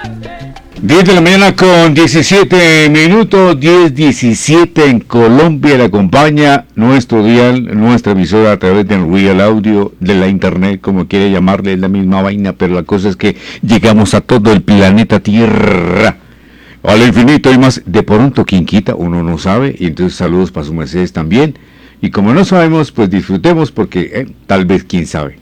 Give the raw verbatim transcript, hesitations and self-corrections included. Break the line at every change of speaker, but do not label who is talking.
diez de la mañana con diecisiete minutos, diez diecisiete en Colombia. Le acompaña nuestro dial, nuestra emisora a través del Real Audio, de la internet, como quiere llamarle, es la misma vaina, pero la cosa es que llegamos a todo el planeta Tierra, al infinito y más. De pronto, quien quita, uno no sabe, y entonces saludos para su mercedes también. Y como no sabemos, pues disfrutemos porque eh, tal vez quién sabe.